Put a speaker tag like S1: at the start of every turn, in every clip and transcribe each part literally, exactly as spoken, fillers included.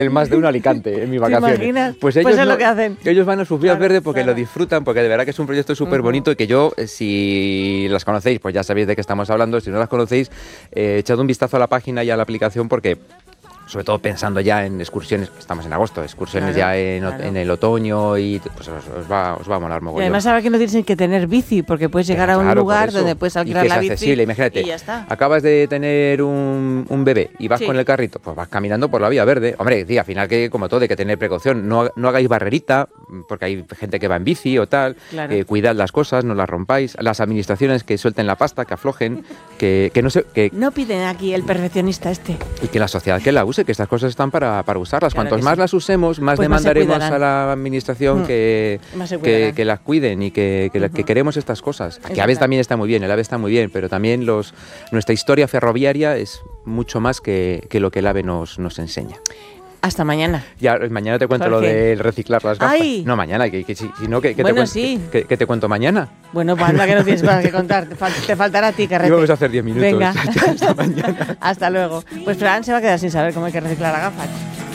S1: el más de un Alicante en mi vacaciones.
S2: ¿Te imaginas?
S1: Pues ellos,
S2: Pues es
S1: no,
S2: lo que hacen.
S1: ellos van a sus vías
S2: Claro,
S1: verdes porque
S2: claro.
S1: lo disfrutan, porque de verdad que es un proyecto súper bonito uh-huh. y que yo, si las conocéis, pues ya sabéis de qué estamos hablando. Si no las conocéis, eh, echad un vistazo a la página y a la aplicación porque... sobre todo pensando ya en excursiones, que estamos en agosto, excursiones claro, ya en, claro. en el otoño y pues os, os, va, os va a molar mogollón.
S2: Y además ahora que no tienes que tener bici, porque puedes llegar
S1: claro,
S2: a un
S1: claro,
S2: lugar donde puedes alquilar la bici
S1: accesible. Imagínate,
S2: y ya está.
S1: Acabas de tener un, un bebé y vas
S2: sí.
S1: con el carrito, pues vas caminando por la vía verde. Hombre, sí, al final que como todo hay que tener precaución, no, no hagáis barrerita, porque hay gente que va en bici o tal, claro. eh, cuidad las cosas, no las rompáis, las administraciones que suelten la pasta, que aflojen, que, que no se... Que,
S2: no piden aquí el perfeccionista este.
S1: Y que la sociedad que la use, que estas cosas están para Para, para usarlas.
S2: Claro
S1: Cuantos más sí. las usemos, más
S2: pues
S1: demandaremos
S2: más
S1: a la administración mm. que, que, que las cuiden y que, que, uh-huh. que queremos estas cosas. Aquí Aves también está muy bien, el AVE está muy bien, pero también los, nuestra historia ferroviaria es mucho más que, que lo que el AVE nos, nos enseña.
S2: Hasta mañana.
S1: Ya, mañana te cuento
S2: Jorge.
S1: Lo de reciclar las gafas.
S2: Ay.
S1: No, mañana, que, que, si no, que, que,
S2: bueno,
S1: te
S2: sí.
S1: que, que te cuento mañana.
S2: Bueno, pues anda que no tienes más que contar. Te, fal- te faltará a ti, Carrete.
S1: Y vamos a hacer diez minutos.
S2: Venga.
S1: Hasta mañana.
S2: Hasta luego. Pues Fran se va a quedar sin saber cómo hay que reciclar las gafas.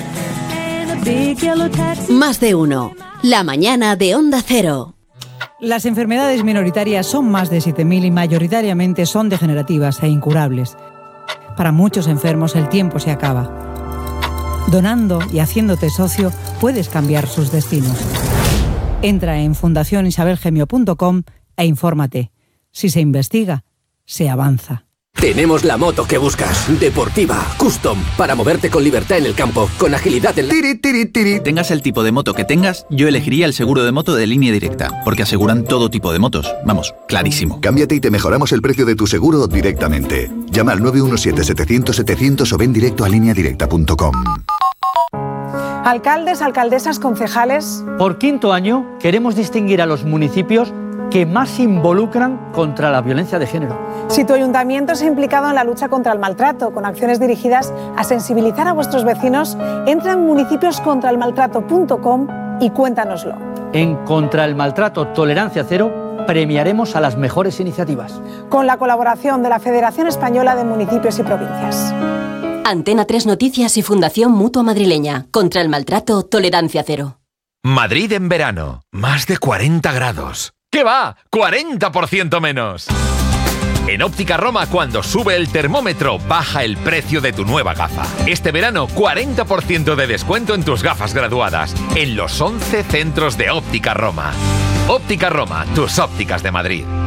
S3: Más de uno. La mañana de Onda Cero.
S4: Las enfermedades minoritarias son más de siete mil y mayoritariamente son degenerativas e incurables. Para muchos enfermos el tiempo se acaba. Donando y haciéndote socio puedes cambiar sus destinos. Entra en fundación isabel gemio punto com e infórmate. Si se investiga, se avanza.
S5: Tenemos la moto que buscas. Deportiva, custom, para moverte con libertad en el campo, con agilidad en la...
S6: Tiri, tiri, tiri. Tengas el tipo de moto que tengas, yo elegiría el seguro de moto de Línea Directa, porque aseguran todo tipo de motos. Vamos, clarísimo.
S7: Cámbiate y te mejoramos el precio de tu seguro directamente. Llama al nueve uno siete, setecientos, setecientos o ven directo a línea directa punto com.
S8: Alcaldes, alcaldesas, concejales...
S9: Por quinto año queremos distinguir a los municipios que más se involucran contra la violencia de género.
S8: Si tu ayuntamiento se ha implicado en la lucha contra el maltrato, con acciones dirigidas a sensibilizar a vuestros vecinos, entra en municipios contra el maltrato punto com y cuéntanoslo.
S9: En Contra el Maltrato Tolerancia Cero premiaremos a las mejores iniciativas.
S8: Con la colaboración de la Federación Española de Municipios y Provincias.
S3: Antena tres Noticias y Fundación Mutua Madrileña. Contra el Maltrato Tolerancia Cero.
S10: Madrid en verano. Más de cuarenta grados. ¿Qué va? ¡cuarenta por ciento menos! En Óptica Roma, cuando sube el termómetro, baja el precio de tu nueva gafa. Este verano, cuarenta por ciento de descuento en tus gafas graduadas, en los once centros de Óptica Roma. Óptica Roma, tus ópticas de Madrid.